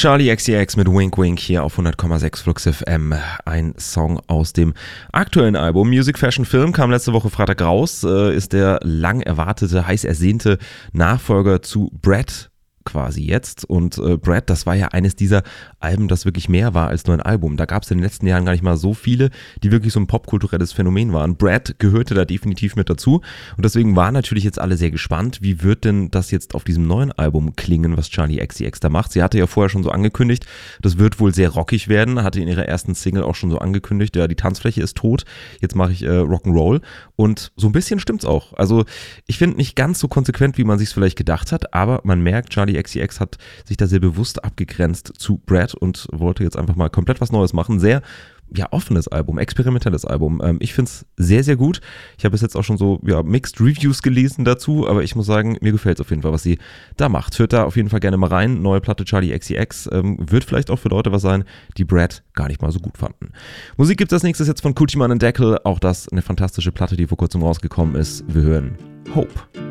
Charli XCX mit Wink Wink hier auf 100,6 Flux FM. Ein Song aus dem aktuellen Album Music Fashion Film, kam letzte Woche Freitag raus, ist der lang erwartete, heiß ersehnte Nachfolger zu Brad quasi jetzt. Und Brad, das war ja eines dieser Alben, das wirklich mehr war als nur ein Album. Da gab es in den letzten Jahren gar nicht mal so viele, die wirklich so ein popkulturelles Phänomen waren. Brad gehörte da definitiv mit dazu und deswegen waren natürlich jetzt alle sehr gespannt, wie wird denn das jetzt auf diesem neuen Album klingen, was Charli XCX da macht. Sie hatte ja vorher schon so angekündigt, das wird wohl sehr rockig werden, hatte in ihrer ersten Single auch schon so angekündigt, ja, die Tanzfläche ist tot, jetzt mache ich Rock'n'Roll und so ein bisschen stimmt's auch. Also ich finde nicht ganz so konsequent, wie man sich's vielleicht gedacht hat, aber man merkt, Charli XCX hat sich da sehr bewusst abgegrenzt zu Brad und wollte jetzt einfach mal komplett was Neues machen. Sehr, ja, offenes Album, experimentelles Album. Ich finde es sehr, sehr gut. Ich habe bis jetzt auch schon so, ja, Mixed Reviews gelesen dazu, aber ich muss sagen, mir gefällt es auf jeden Fall, was sie da macht. Hört da auf jeden Fall gerne mal rein. Neue Platte Charli XCX wird vielleicht auch für Leute was sein, die Brad gar nicht mal so gut fanden. Musik gibt es als nächstes jetzt von Coochie Man and Deckel. Auch das eine fantastische Platte, die vor kurzem rausgekommen ist. Wir hören Hope.